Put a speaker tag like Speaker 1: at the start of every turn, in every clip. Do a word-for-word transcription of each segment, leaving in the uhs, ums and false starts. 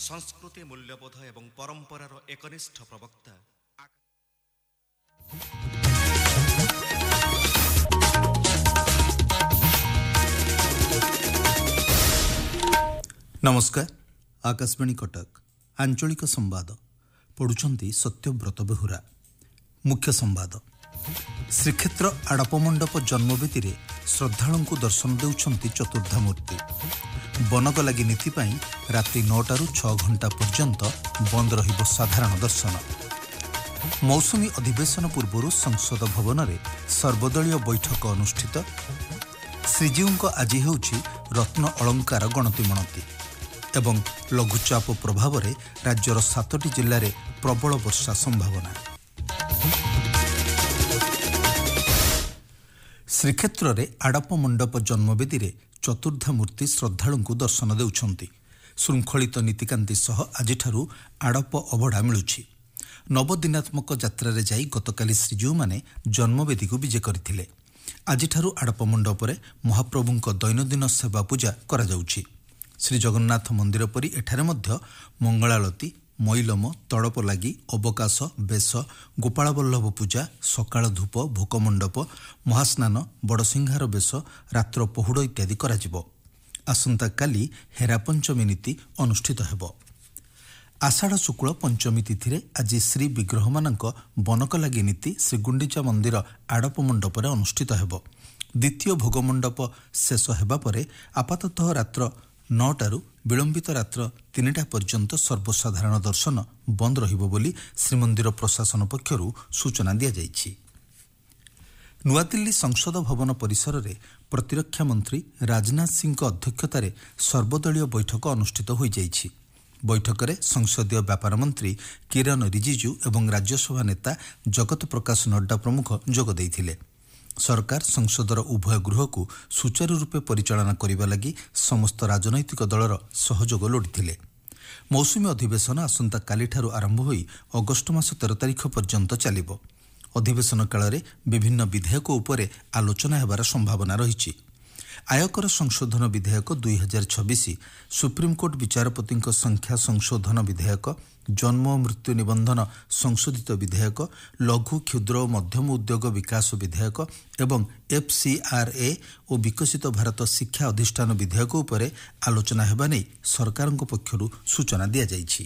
Speaker 1: ସଂସ୍କୃତି ମୂଲ୍ୟବୋଧ ଏବଂ ପରମ୍ପରାର ଏକନିଷ୍ଠ ପ୍ରବକ୍ତା।
Speaker 2: नमस्कार। आकाशवाणी कटक आंचलिक संवाद पढ़ुचंती सत्यव्रत बेहुरा। मुख्य संवाद। श्रीक्षेत्र आड़पमंडप जन्मवेदी रे श्रद्धालु को दर्शन देउछंती चतुर्धामूर्ति। बनक लगी नीति पाई रात्रि नौटारू छह घंटा पर्यंत बंद रहिब साधारण दर्शन। मौसुमी अधिवेशन पूर्व संसद भवन में सर्वदलीय बैठक अनुष्ठित। श्रीजीव आज हेउछि रत्न अलंकार गणति मणति एवं लघुचाप प्रभाव में राज्यर सातटी जिले में प्रबल वर्षा संभावना। श्रीक्षेत्र में आड़प मंडप जन्मवेदी रे चतुर्धामूर्ति श्रद्धालु को दर्शन देउछंती। श्रृंखलित नीतिकांति सह आजिठारू आड़प अभड़ा मिलुछि। नवदिनात्मक यात्रा रे जाई गतकाली श्रीजीव माने जन्मवेदी को विजे करथिले। आजिठारू आड़प मंडप रे महाप्रभुंक दैनंदिन सेवा पूजा करा जाउछि। श्री जगन्नाथ मंदिर परी एठारे मध्य मंगलालती, मैलम, तड़प लगी, अवकाश, बेश, गोपालवल्लभ पूजा, सकाळ धूप, भोकमंडप, महास्नान, बड़सिंहार बेश, रात्र पहुड़ इत्यादि कराजिबो। आसंता काली हेरा पंचमी नीति अनुष्ठित हेबो। आषाढ़ शुक्ल पंचमी तिथि रे आज श्री विग्रह मानक बनक लगी नीति श्रीगुंडीचा मंदिर आड़प मंडप रे अनुष्ठित हेबो। द्वितीय भोगमंडप शेष हेबा परे आपाततः रात्र नौटारू विलंबित रात्र तीनटा पर्यंत सर्वसाधारण दर्शन बंद रहिबो बोली श्रीमंदिर प्रशासन पक्षरु सूचना दिया जाइछि। नुआदिल्ली संसद भवन परिसर में प्रतिरक्षा मंत्री राजनाथ सिंह अध्यक्षतार सर्वदलीय बैठक अनुष्ठित हो जाइछि। बैठक में संसदीय व्यापार मंत्री किरण रिजिजू एवं राज्यसभा नेता जगत प्रकाश नड्डा प्रमुख जोग देइथिले। सरकार संसदर उभय गृह को सुचारू रूपे परिचालना करने लगी समस्त राजनैतिक दलर सहयोग लोड़िथिले। मौसुमी अधिवेशन आसंता कालीठारू आरंभ होई अगस्ट मास तेरह तारिख पर्यंत चलिबो। अधिवेशन काल में विभिन्न विधेयक उपरे आलोचना हेबार संभावना रहिछि। आयकर संशोधन विधेयक दुई हजार छब्बीस, सुप्रीमकोर्ट विचारपति संख्या संशोधन विधेयक, जन्म मृत्यु निबंधन संशोधित विधेयक, लघु क्षुद्र और मध्यम उद्योग विकास विधेयक एवं एफसीआरए और विकसित भारत शिक्षा अधिष्ठान विधेयक उपरे आलोचना हेबा नै सरकार पक्षरु सूचना दिया जाइछि।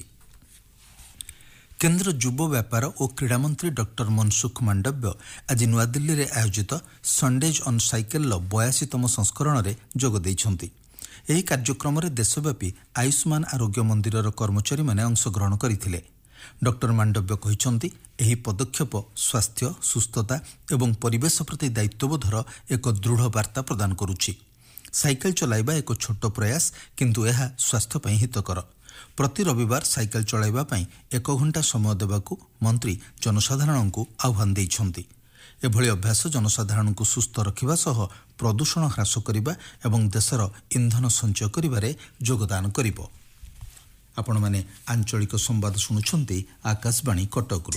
Speaker 2: केन्द्र युव व्यापार और क्रीड़ा मंत्री डॉक्टर मनसुख मांडव्य आज नुआदिल्ली रे आयोजित संडेज ऑन साइकेल बयासीतम संस्करण में जोग देइछंती। एही कार्यक्रम में देशव्यापी आयुष्मान आरोग्य मंदिरर कर्मचारी माने अंशग्रहण करथिले। डॉक्टर मांडव्य कहिछंती एही पदक्षेप स्वास्थ्य, सुस्थता एवं परिवेश प्रति दायित्वबोधर एक दृढ़ वार्ता प्रदान करुछि। साइकेल चलाइबा एक छोट प्रयास किंतु यह स्वास्थ्य पई हितकर। प्रति रविवार साइकेल चलाइबा पई एक घंटा समय देबाकू मंत्री जनसाधारण को आह्वान देइछंती। एभली अभ्यास जनसाधारण को सुस्थ रखिबा सह प्रदूषण ह्रास करिबा एवं देशर इंधन संचय करिबारे योगदान करिबो। आपण माने आंचलिक संवाद सुनुछंती आकाशवाणी कटकरू।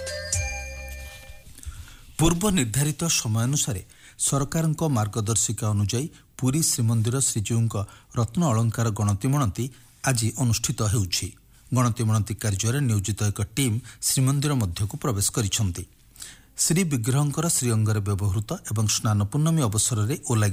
Speaker 2: पूर्व निर्धारित समय अनुसार सरकारक मार्गदर्शिका अनुसार पुरी श्रीमंदिर श्रीजीवଙ୍କ रत्न अलंकार गणति मणति आज अनुष्ठित हेउछि। गणति मणति कार्य नियोजित एक टीम श्रीमंदिर मध्य को प्रवेश करिसंती। श्री विग्रहंकर श्रीअंगरे व्यवहृत एवं स्नान पूर्णमी अवसर में ओला